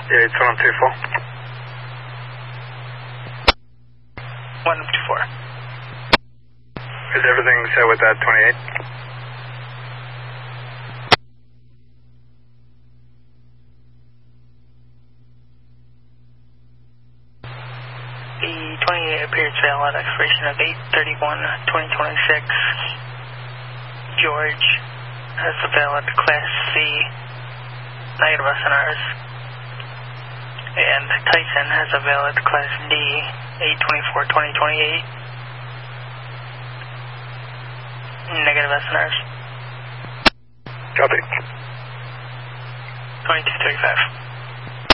Yeah, it's 124. 124. Is everything set with that 28? The 28 appears valid, expiration of 8/31/2026. George has a valid Class C, negative SNRs. And Tyson has a valid Class D, 8/24/2028. Negative SNRs. Copy. 2235.